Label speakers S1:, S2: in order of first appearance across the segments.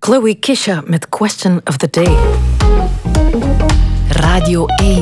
S1: Chloe Kisha met Question of the Day. Radio 1.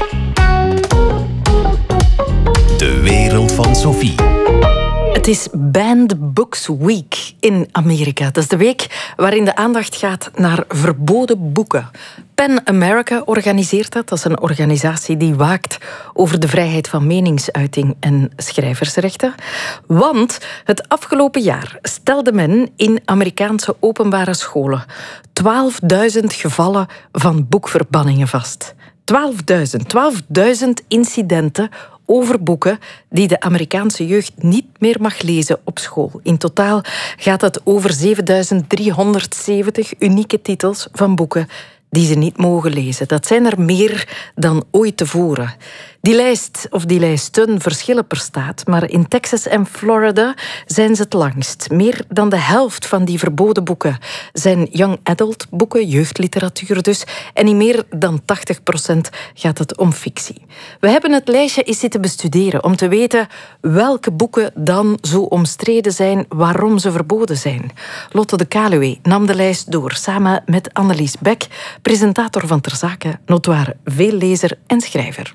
S2: De wereld van Sophie.
S1: Het is Banned Books Week in Amerika. Dat is de week waarin de aandacht gaat naar verboden boeken. PEN America organiseert dat. Dat is een organisatie die waakt over de vrijheid van meningsuiting en schrijversrechten. Want het afgelopen jaar stelde men in Amerikaanse openbare scholen 12.000 gevallen van boekverbanningen vast. 12.000 incidenten over boeken die de Amerikaanse jeugd niet meer mag lezen op school. In totaal gaat het over 7.370 unieke titels van boeken die ze niet mogen lezen. Dat zijn er meer dan ooit tevoren. Die lijst, of die lijsten, verschillen per staat, maar in Texas en Florida zijn ze het langst. Meer dan de helft van die verboden boeken zijn young adult boeken, jeugdliteratuur dus, en in meer dan 80% gaat het om fictie. We hebben het lijstje eens zitten bestuderen om te weten welke boeken dan zo omstreden zijn, waarom ze verboden zijn. Lotte de Kaluwe nam de lijst door, samen met Annelies Beck, presentator van Ter Zake, notoire veellezer en schrijver.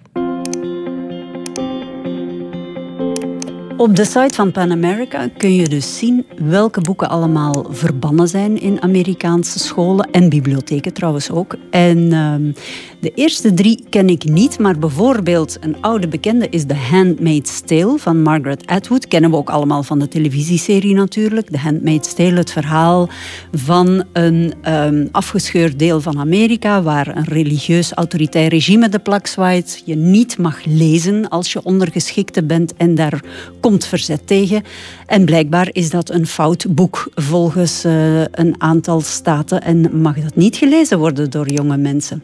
S3: Op de site van PEN America kun je dus zien welke boeken allemaal verbannen zijn in Amerikaanse scholen en bibliotheken trouwens ook. En de eerste 3 ken ik niet, maar bijvoorbeeld een oude bekende is The Handmaid's Tale van Margaret Atwood. Kennen we ook allemaal van de televisieserie natuurlijk. The Handmaid's Tale, het verhaal van een afgescheurd deel van Amerika waar een religieus autoritair regime de plak zwaait. Je niet mag lezen als je ondergeschikte bent en daar komt verzet tegen. En blijkbaar is dat een fout boek volgens een aantal staten en mag dat niet gelezen worden door jonge mensen.